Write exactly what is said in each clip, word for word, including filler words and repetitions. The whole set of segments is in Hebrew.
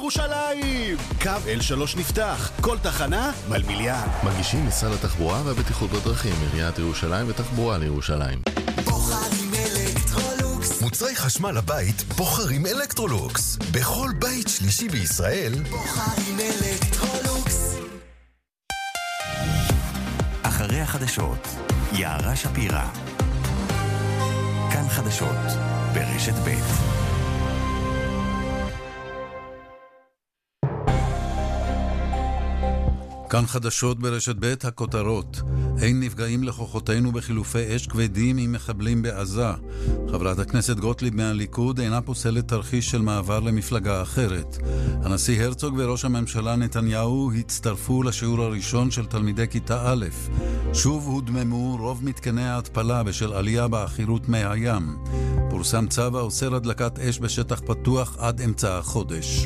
ירושלים. קו אל שלוש נפתח, כל תחנה מלמיליאן. מגישים משרד התחבורה והבטיחות בדרכים, עיריית ירושלים ותחבורה לירושלים. בוחרים אלקטרולוקס. מוצרי חשמל לבית בוחרים אלקטרולוקס. בכל בית שלישי בישראל בוחרים אלקטרולוקס. אחרי החדשות, יערה שפירא. כאן חדשות ברשת ב'. כאן חדשות ברשת ב', הכותרות. אין נפגעים לכוחותינו בחילופי אש כבדים עם מחבלים בעזה. חברת הכנסת גוטליב מהליכוד אינה פוסלת תרחיש של מעבר למפלגה אחרת. הנשיא הרצוג וראש הממשלה נתניהו הצטרפו לשיעור הראשון של תלמידי כיתה א'. שוב הודממו רוב מתקני ההתפלה בשל עלייה באחירות מי הים. פורסם צו האוסר הדלקת אש בשטח פתוח עד אמצע החודש.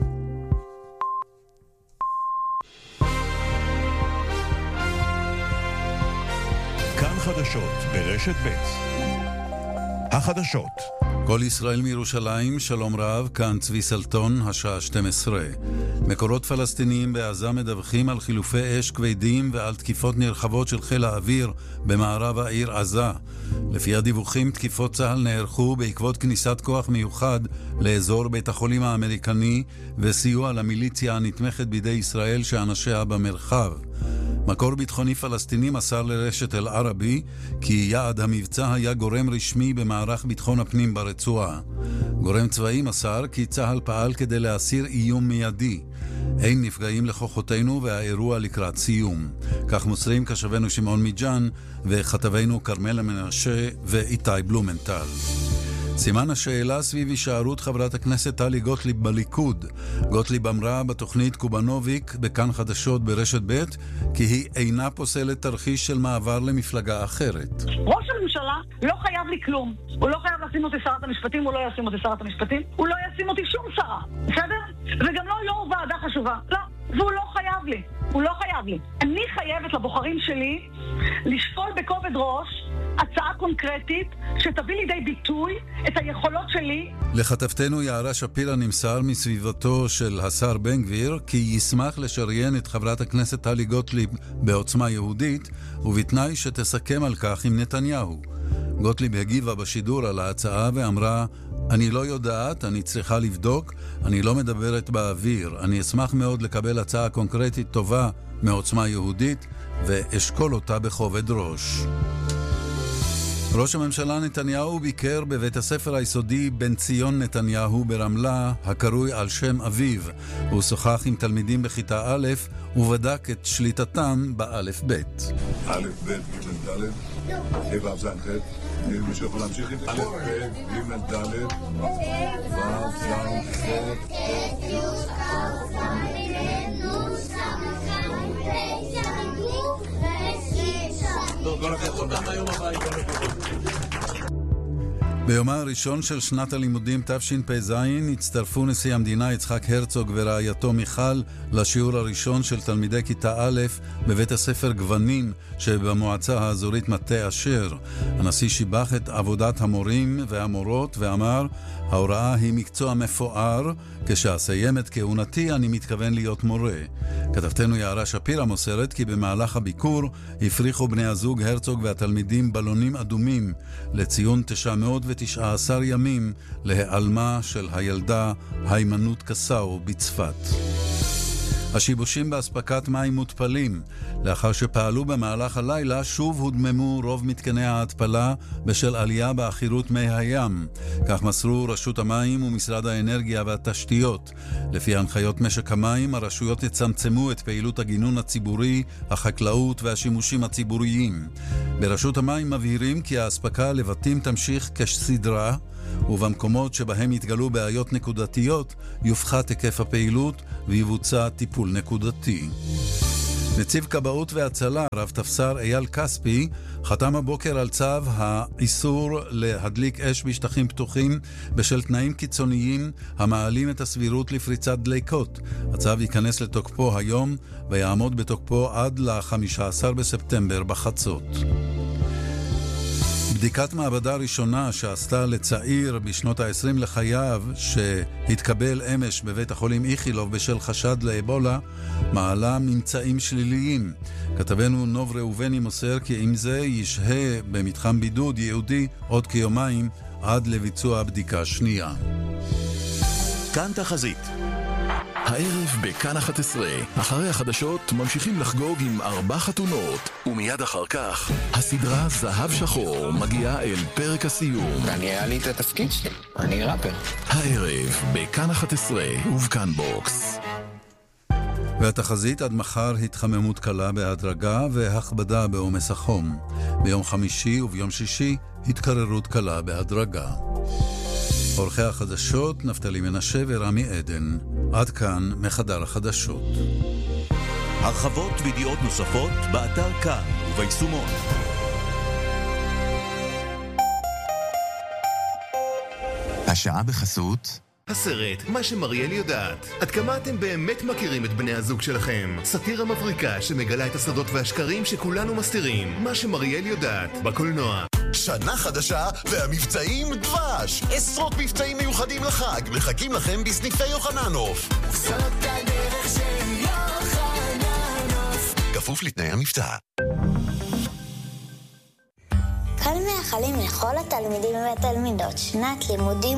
כאן חדשות ברשת ב'. החדשות. כל ישראל מירושלים, שלום רב, כאן צבי סלטון, השעה שתים עשרה. מקורות פלסטיניים בעזה מדווחים על חילופי אש כבדים ועל תקיפות נרחבות של חיל האוויר במערב העיר עזה. לפי הדיווחים, תקיפות צה"ל נערכו בעקבות כניסת כוח מיוחד לאזור בית החולים האמריקני וסיוע למיליציה הנתמכת בידי ישראל שאנשיה במרחב. מקור ביטחוני פלסטיני מסר לרשת אל-ערבי כי יעד המבצע היה גורם רשמי במערך ביטחון הפנים ברצועה. גורם צבאי מסר כי צה"ל פעל כדי להסיר איום מיידי. אין נפגעים לכוחותינו והאירוע לקראת סיום. כך מוסרים קשבנו שמעון מיג'אן וכתבנו קרמלה מנשה ואיתי בלומנטל. סימן השאלה סביב הישארות חברת הכנסת טלי גוטליב בליכוד. גוטליב אמרה בתוכנית קובנוביק בכאן חדשות ברשת ב' כי היא אינה פוסלת תרחיש של מעבר למפלגה אחרת. ראש הממשלה לא חייב לי כלום. הוא לא חייב לשים אותי שרת המשפטים, הוא לא ישים אותי שרת המשפטים, הוא לא ישים אותי שום שרה, בסדר? וגם לא יו"ר ועדה חשובה. לא, והוא לא חייב לי. הוא לא חייב לי. אני חייבת לבוחרים שלי לשקול בכובד ראש הצעה קונקרטית שתביא לידי ביטוי את היכולות שלי. לכתבתנו יערה שפירא נמסר מסביבתו של השר בן גביר כי ישמח לשריין את חברת הכנסת טלי גוטליב בעוצמה יהודית ובתנאי שתסכם על כך עם נתניהו. גוטליב הגיבה בשידור על ההצעה ואמרה, אני לא יודעת, אני צריכה לבדוק, אני לא מדברת באוויר, אני אשמח מאוד לקבל הצעה קונקרטית טובה מעוצמה יהודית ואשקול אותה בכובד ראש. ראש הממשלה נתניהו ביקר בבית הספר היסודי בן ציון נתניהו ברמלה, הקרוי על שם אביו. הוא שוחח עם תלמידים בכיתה א' ובדק את שליטתם באלף בית. א' ב' ג' ד' ה' ו' ז' ח'. מישהו יכול להמשיך איתי? א' ב' ג' ד' ו' ז' ח' ט' י' כ' ז' נ' נ' ס' ביומה הראשון של שנת הלימודים תשפ"ז הצטרפו נשיא המדינה יצחק הרצוג ורעייתו מיכל לשיעור הראשון של תלמידי כיתה א' בבית הספר גוונים שבמועצה האזורית מטה אשר. הנשיא שיבח את עבודת המורים והמורות ואמר, ההוראה היא מקצוע מפואר, כשאסיים את כהונתי אני מתכוון להיות מורה. כתבתנו יערה שפירא מוסרת כי במהלך הביקור הפריחו בני הזוג הרצוג והתלמידים בלונים אדומים לציון תשע מאות ותשע עשרה ימים להיעלמה של הילדה היימנות קסאו בצפת. השיבושים באספקת מים מותפלים. לאחר שפעלו במהלך הלילה, שוב הודממו רוב מתקני ההתפלה בשל עלייה באחירות מי הים. כך מסרו רשות המים ומשרד האנרגיה והתשתיות. לפי הנחיות משק המים, הרשויות יצמצמו את פעילות הגינון הציבורי, החקלאות והשימושים הציבוריים. ברשות המים מבהירים כי האספקה לבתים תמשיך כסדרה, ובמקומות שבהם יתגלו בעיות נקודתיות יופחת היקף הפעילות ויבוצע טיפול נקודתי. נציב כבאות והצלה, רב תפסר אייל כספי, חתם הבוקר על צו האיסור להדליק אש בשטחים פתוחים בשל תנאים קיצוניים המעלים את הסבירות לפריצת דליקות. הצו ייכנס לתוקפו היום ויעמוד בתוקפו עד ל-חמישה עשר בספטמבר בחצות. בדיקת מעבדה ראשונה שעשתה לצעיר בשנות ה-עשרים לחייו שהתקבל אמש בבית החולים איכילוב בשל חשד לאבולה מעלה ממצאים שליליים. כתבנו נוב ראובני מוסר כי עם זה ישהה במתחם בידוד יהודי עוד כיומיים עד לביצוע הבדיקה שנייה. כאן תחזית. הערב בכאן אחת עשרה, אחרי החדשות ממשיכים לחגוג עם ארבע חתונות, ומיד אחר כך הסדרה זהב שחור מגיעה אל פרק הסיום. אני היה לי את התפקיד שלי, אני ראפר. הערב בכאן אחת עשרה ובכאן בוקס. והתחזית עד מחר התחממות קלה בהדרגה והכבדה בעומס החום. ביום חמישי וביום שישי התקררות קלה בהדרגה. עורכי החדשות נפתלי מנשה ורמי עדן. עד כאן מחדר החדשות. הרחבות וידיעות נוספות באתר כאן וביישומון. השעה בחסות הסרט, מה שמריאל יודעת. עד כמה אתם באמת מכירים את בני הזוג שלכם? סאטירה מבריקה שמגלה את הסודות והשקרים שכולנו מסתירים. מה שמריאל יודעת, בקולנוע. שנה חדשה והמבצעים דבש. עשרות מבצעים מיוחדים לחג מחכים לכם בסניפי יוחננוף. זאת הדרך של יוחננוף. כפוף לתנאי המבצע. כאן מאחלים לכל התלמידים והתלמידות שנת לימודים